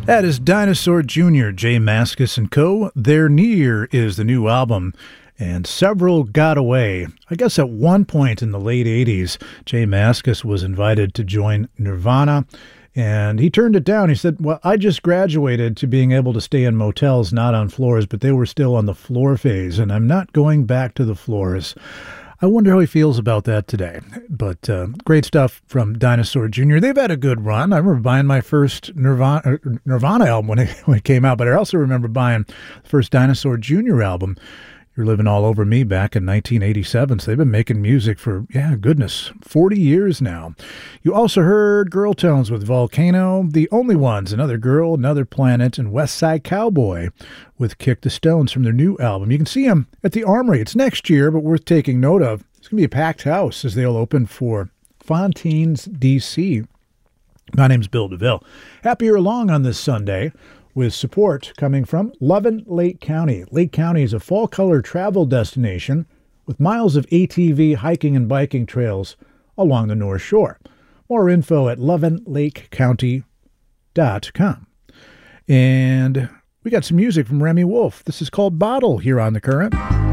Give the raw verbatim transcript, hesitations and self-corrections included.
That is Dinosaur Junior, J Mascis and Co. Their Near is the new album, and several got away. I guess at one point in the late eighties, J Mascis was invited to join Nirvana, and he turned it down. He said, well, I just graduated to being able to stay in motels, not on floors, but they were still on the floor phase, and I'm not going back to the floors. I wonder how he feels about that today. But uh, great stuff from Dinosaur Junior They've had a good run. I remember buying my first Nirvana, Nirvana album when it, when it came out, but I also remember buying the first Dinosaur Junior album, You're Living All Over Me, back in nineteen eighty-seven. So they've been making music for, yeah, goodness, forty years now. You also heard Girl Tones with Volcano, The Only Ones, Another Girl, Another Planet, and West Side Cowboy with Kick the Stones from their new album. You can see them at the Armory. It's next year, but worth taking note of. It's going to be a packed house as they'll open for Fontaines, D C. My name's Bill DeVille. Happy you're along on this Sunday, with support coming from Lovin' Lake County. Lake County is a fall-color travel destination with miles of A T V hiking and biking trails along the North Shore. More info at lovin lake county dot com. And we got some music from Remy Wolf. This is called Bottle here on The Current.